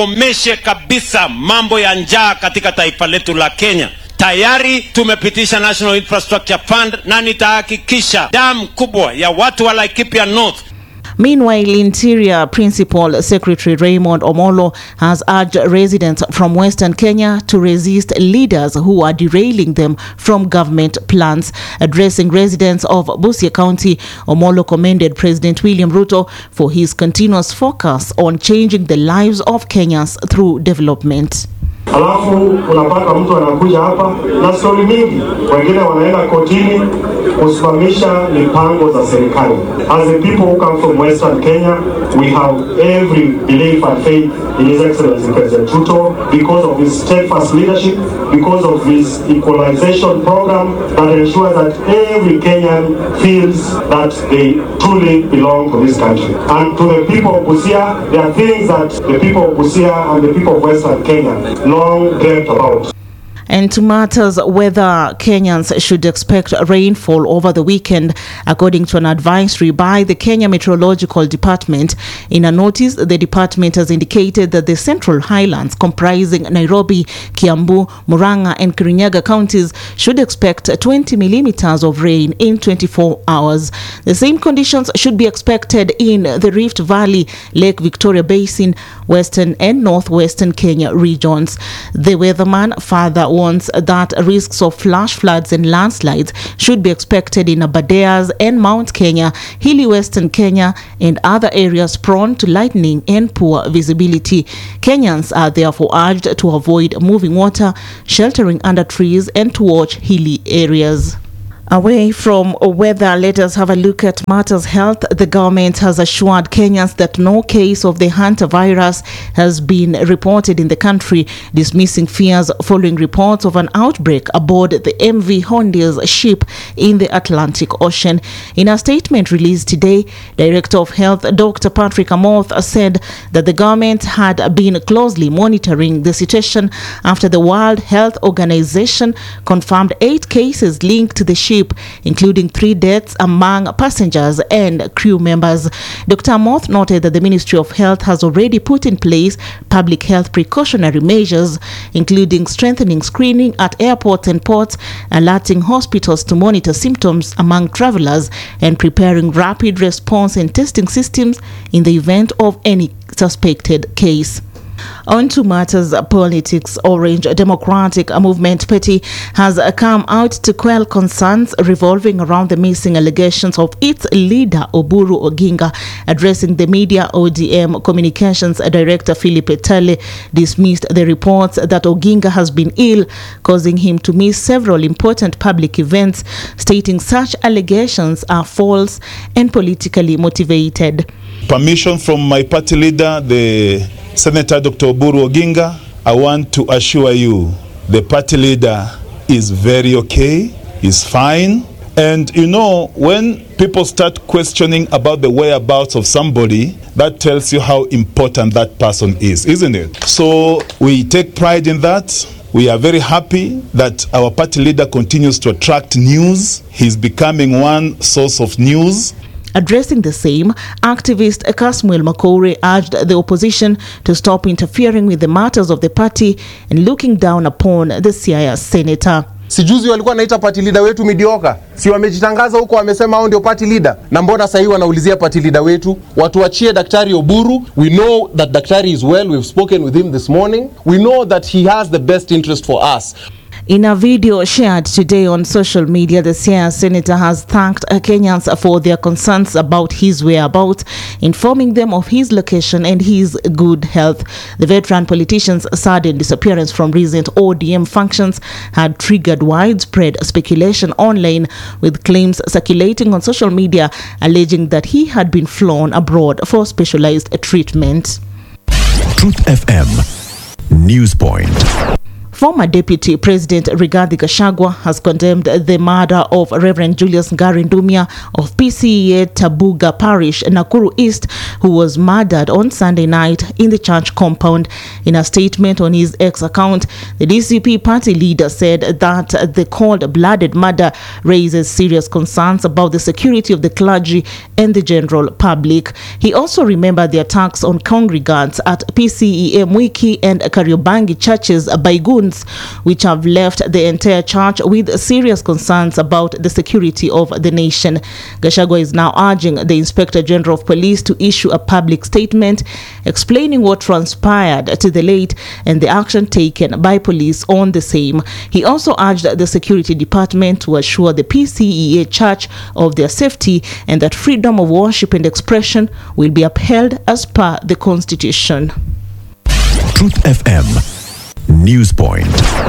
Komeshe kabisa mambo ya njaa katika taifa letu la Kenya. Tayari tumepitisha National Infrastructure Fund na nitahakikisha damu kubwa ya watu wa Laikipia North. Meanwhile, Interior Principal Secretary Raymond Omolo has urged residents from Western Kenya to resist leaders who are derailing them from government plans. Addressing residents of Busia County, Omolo commended President William Ruto for his continuous focus on changing the lives of Kenyans through development. Alafu unapata mtu anakuja hapa na story mingi, wengine wanaenda kotini kusimamisha mipango za serikali. As the people who come from Western Kenya, we have every belief and faith in His Excellency President Ruto because of his steadfast leadership, because of his equalization program that ensures that every Kenyan feels that they truly belong to this country. And to the people of Busia, there are things that the people of Busia and the people of Western Kenya long dreamt about. And to matters whether Kenyans should expect rainfall over the weekend, according to an advisory by the Kenya Meteorological Department. In a notice, the department has indicated that the Central Highlands, comprising Nairobi, Kiambu, Murang'a and Kirinyaga counties, should expect 20 millimeters of rain in 24 hours. The same conditions should be expected in the Rift Valley, Lake Victoria Basin, Western and Northwestern Kenya regions. The weatherman further warns that risks of flash floods and landslides should be expected in Abadeas and Mount Kenya, hilly Western Kenya and other areas prone to lightning and poor visibility. Kenyans are therefore urged to avoid moving water, sheltering under trees and to watch hilly areas. Away from weather, let us have a look at matters health. The government has assured Kenyans that no case of the hantavirus has been reported in the country, dismissing fears following reports of an outbreak aboard the MV Hondi's ship in the Atlantic Ocean. In a statement released today, Director of Health Dr. Patrick Amoth said that the government had been closely monitoring the situation after the World Health Organization confirmed 8 cases linked to the ship, including 3 deaths among passengers and crew members. Dr. Amoth noted that the Ministry of Health has already put in place public health precautionary measures, including strengthening screening at airports and ports, alerting hospitals to monitor symptoms among travelers, and preparing rapid response and testing systems in the event of any suspected case. On to matters politics. Orange Democratic Movement Party has come out to quell concerns revolving around the missing allegations of its leader Oburu Oginga. Addressing the media, ODM Communications Director Philip Etale dismissed the reports that Oginga has been ill, causing him to miss several important public events, stating such allegations are false and politically motivated. Permission from my party leader, the Senator Dr. Oburu Oginga. I want to assure you the party leader is very okay, is fine. And you know, when people start questioning about the whereabouts of somebody, that tells you how important that person is, isn't it? So we take pride in that. We are very happy that our party leader continues to attract news. He's becoming one source of news. Addressing the same, activist Kasmuel Makore urged the opposition to stop interfering with the matters of the party and looking down upon the Siaya senator. Sijuzi walikuwa naita party leader wetu mediocre. Si wamejitangaza huko wamesema hao ndio party leader. Na mbona sasa hivi wanaulizia party leader wetu? Watuachie Daktari Oburu. We know that Daktari is well. We've spoken with him this morning. We know that he has the best interest for us. In a video shared today on social media, the Siaya senator has thanked Kenyans for their concerns about his whereabouts, informing them of his location and his good health. The veteran politician's sudden disappearance from recent ODM functions had triggered widespread speculation online, with claims circulating on social media alleging that he had been flown abroad for specialized treatment. Truth FM News Point. Former Deputy President Rigathi Gachagua has condemned the murder of Reverend Julius Ngari Ndumia of PCEA Tabuga Parish, Nakuru East, who was murdered on Sunday night in the church compound. In a statement on his X account, the DCP party leader said that the cold-blooded murder raises serious concerns about the security of the clergy and the general public. He also remembered the attacks on congregants at PCEA Mwiki and Kariobangi churches by goons, which have left the entire church with serious concerns about the security of the nation. Gachagua is now urging the Inspector General of Police to issue a public statement explaining what transpired to the late and the action taken by police on the same. He also urged the Security Department to assure the PCEA Church of their safety and that freedom of worship and expression will be upheld as per the Constitution. Truth FM News Point.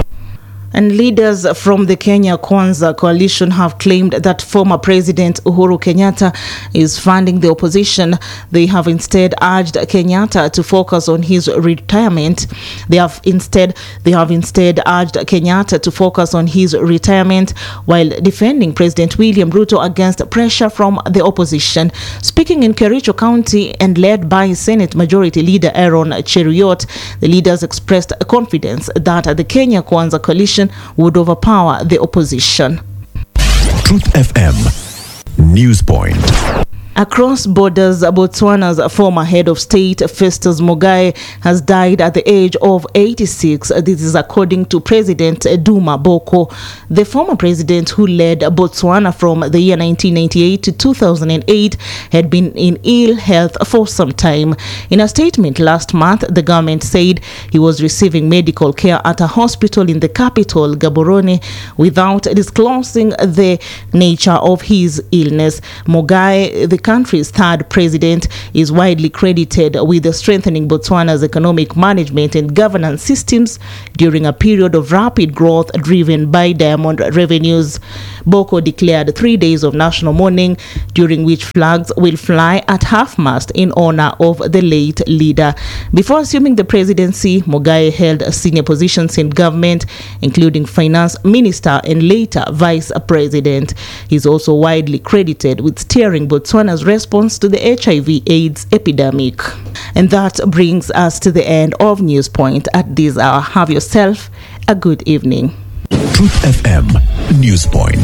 And leaders from the Kenya Kwanza coalition have claimed that former President Uhuru Kenyatta is funding the opposition. They have instead urged Kenyatta to focus on his retirement. They have instead urged Kenyatta to focus on his retirement while defending President William Ruto against pressure from the opposition. Speaking in Kericho County and led by Senate Majority Leader Aaron Cheruiyot, the leaders expressed confidence that the Kenya Kwanza coalition would overpower the opposition. Truth FM News Point. Across borders, Botswana's former head of state, Festus Mogae, has died at the age of 86. This is according to President Duma Boko. The former president, who led Botswana from the year 1998 to 2008, had been in ill health for some time. In a statement last month, the government said he was receiving medical care at a hospital in the capital, Gaborone, without disclosing the nature of his illness. Mogae, the country's third president, is widely credited with strengthening Botswana's economic management and governance systems during a period of rapid growth driven by diamond revenues. Boko declared 3 days of national mourning, during which flags will fly at half-mast in honor of the late leader. Before assuming the presidency, Mogae held senior positions in government, including finance minister and later vice president. He's also widely credited with steering Botswana's response to the HIV/AIDS epidemic. And that brings us to the end of News Point at this hour. Have yourself a good evening. Truth FM News Point.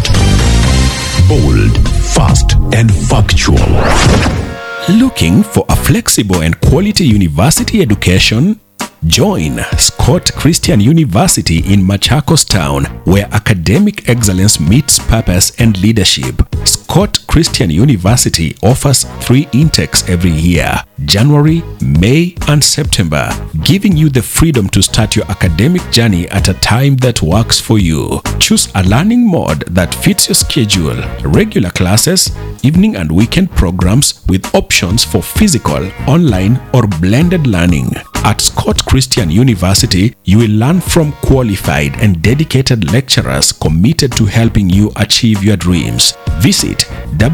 Bold, fast, and factual. Looking for a flexible and quality university education? Join Scott Christian University in Machakos Town, where academic excellence meets purpose and leadership. Scott Christian University offers 3 intakes every year: January, May, and September, giving you the freedom to start your academic journey at a time that works for you. Choose a learning mode that fits your schedule: regular classes, evening and weekend programs, with options for physical, online, or blended learning. At Scott Christian University, you will learn from qualified and dedicated lecturers committed to helping you achieve your dreams. Visit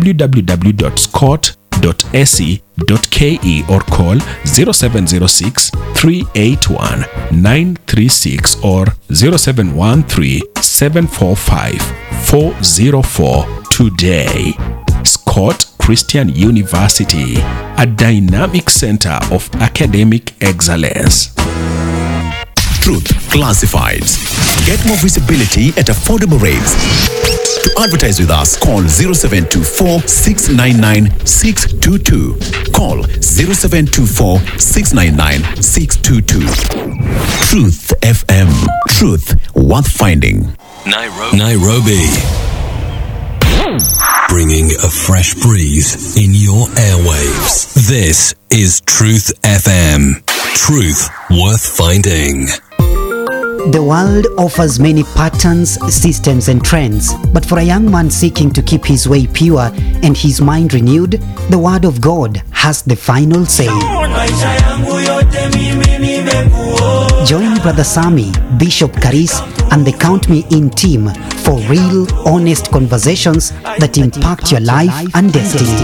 www.scott.ac.ke or call 0706 381 936 or 0713 745 404 today. Scott Christian University, a dynamic center of academic excellence. Truth Classifieds. Get more visibility at affordable rates. To advertise with us, call 0724 699 622. Call 0724 699 622. Truth FM. Truth worth finding. Nairobi. Bringing a fresh breeze in your airwaves. This is Truth FM. Truth worth finding. The world offers many patterns, systems, and trends, but for a young man seeking to keep his way pure and his mind renewed, the Word of God has the final say. Join Brother Sami, Bishop Karis, and the Count Me In team for real, honest conversations that impact your life and destiny.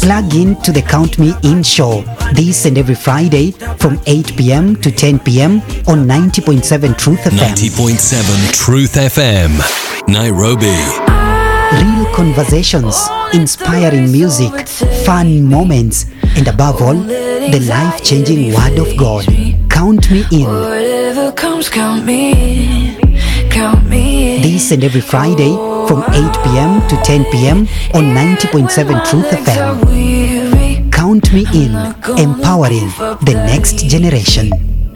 Plug in to the Count Me In show this and every Friday from 8 p.m. to 10 p.m. on 90.7 Truth FM. 90.7 Truth FM, Nairobi. Real conversations, inspiring music, fun moments, and above all, the life-changing Word of God. Count Me In. Whatever comes, count me in. Count me in. This and every Friday from 8 p.m. to 10 p.m. on 90.7 Truth FM. Count Me In, empowering the next generation.